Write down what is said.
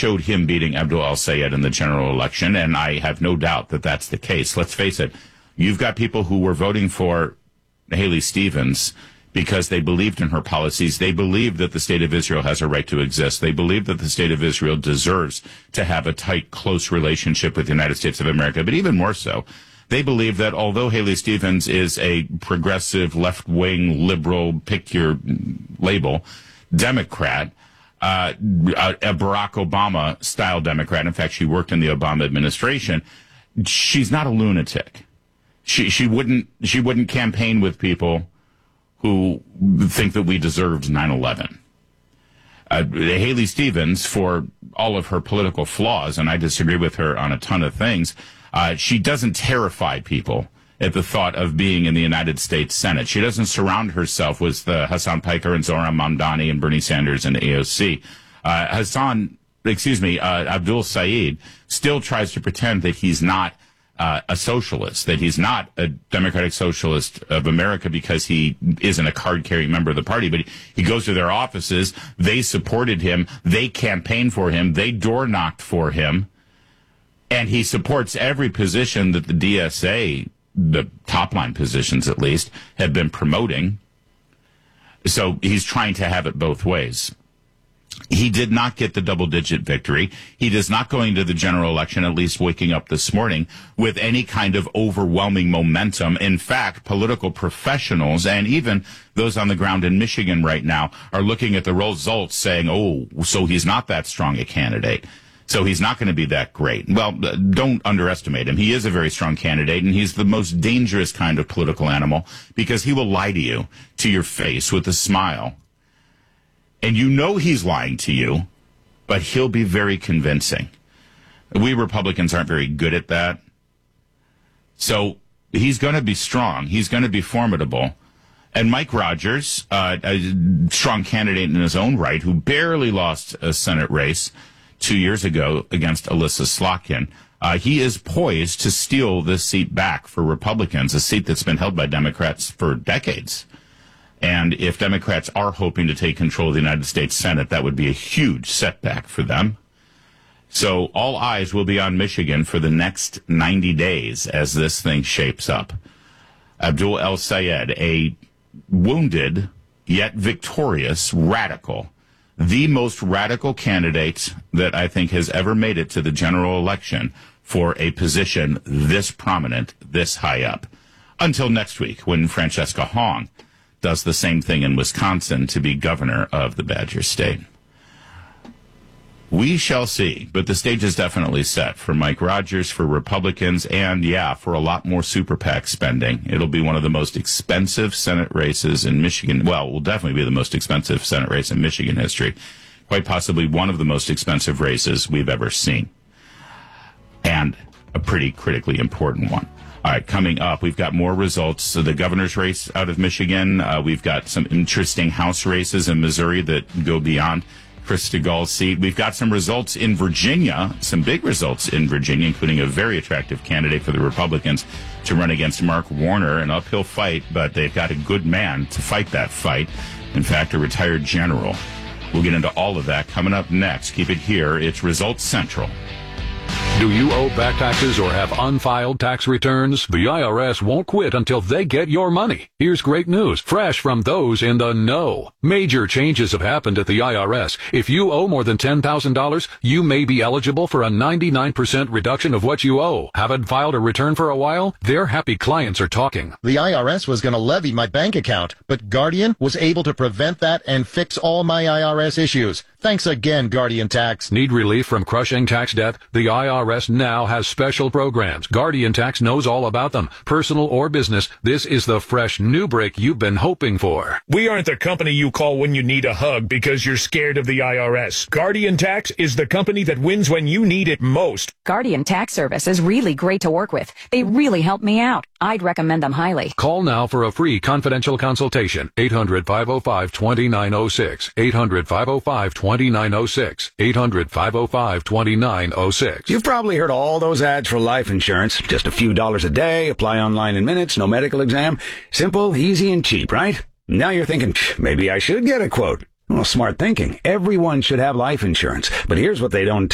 showed him beating Abdul El-Sayed in the general election, and I have no doubt that that's the case. Let's face it, you've got people who were voting for Haley Stevens because they believed in her policies. They believed that the state of Israel has a right to exist. They believe that the state of Israel deserves to have a tight, close relationship with the United States of America. But even more so, they believe that although Haley Stevens is a progressive, left-wing, liberal, pick your label, Democrat, a Barack Obama-style Democrat, in fact, she worked in the Obama administration, she's not a lunatic. She wouldn't campaign with people who think that we deserved 9/11. Haley Stevens, for all of her political flaws, and I disagree with her on a ton of things, she doesn't terrify people at the thought of being in the United States Senate. She doesn't surround herself with Hassan Piker and Zohran Mamdani and Bernie Sanders and AOC. Abdul Saeed still tries to pretend that he's not a socialist, that he's not a Democratic Socialist of America because he isn't a card-carrying member of the party, but he goes to their offices, they supported him, they campaigned for him, they door-knocked for him, and he supports every position that the DSA, the top-line positions at least, have been promoting. So he's trying to have it both ways. He did not get the double-digit victory. He is not going to the general election, at least waking up this morning, with any kind of overwhelming momentum. In fact, political professionals and even those on the ground in Michigan right now are looking at the results saying, oh, so he's not that strong a candidate. So he's not going to be that great. Well, don't underestimate him. He is a very strong candidate, and he's the most dangerous kind of political animal because he will lie to you to your face with a smile. And you know he's lying to you, but he'll be very convincing. We Republicans aren't very good at that. So he's going to be strong. He's going to be formidable. And Mike Rogers, a strong candidate in his own right, who barely lost a Senate race 2 years ago against Alyssa Slotkin, he is poised to steal this seat back for Republicans, a seat that's been held by Democrats for decades. And if Democrats are hoping to take control of the United States Senate, that would be a huge setback for them. So all eyes will be on Michigan for the next 90 days as this thing shapes up. Abdul El-Sayed, a wounded yet victorious radical, the most radical candidate that I think has ever made it to the general election for a position this prominent, this high up. Until next week, when Francesca Hong does the same thing in Wisconsin to be governor of the Badger State. We shall see, but the stage is definitely set for Mike Rogers, for Republicans, and, for a lot more super PAC spending. It'll be one of the most expensive Senate races in Michigan. Well, it will definitely be the most expensive Senate race in Michigan history. Quite possibly one of the most expensive races we've ever seen. And a pretty critically important one. All right, coming up, we've got more results. So the governor's race out of Michigan. We've got some interesting House races in Missouri that go beyond Krista Gall's seat. We've got some results in Virginia, some big results in Virginia, including a very attractive candidate for the Republicans to run against Mark Warner, an uphill fight, but they've got a good man to fight that fight. In fact, a retired general. We'll get into all of that coming up next. Keep it here. It's Results Central. Do you owe back taxes or have unfiled tax returns? The IRS won't quit until they get your money. Here's great news, fresh from those in the know. Major changes have happened at the IRS. If you owe more than $10,000, you may be eligible for a 99% reduction of what you owe. Haven't filed a return for a while? Their happy clients are talking. The IRS was going to levy my bank account, but Guardian was able to prevent that and fix all my IRS issues. Thanks again, Guardian Tax. Need relief from crushing tax debt? The IRS now has special programs. Guardian Tax knows all about them. Personal or business, this is the fresh new break you've been hoping for. We aren't the company you call when you need a hug because you're scared of the IRS. Guardian Tax is the company that wins when you need it most. Guardian Tax Service is really great to work with. They really help me out. I'd recommend them highly. Call now for a free confidential consultation. 800-505-2906. 800-505-2906. 800-505-2906. You've probably heard all those ads for life insurance. Just a few dollars a day, apply online in minutes, no medical exam. Simple, easy, and cheap, right? Now you're thinking, maybe I should get a quote. Well, smart thinking. Everyone should have life insurance. But here's what they don't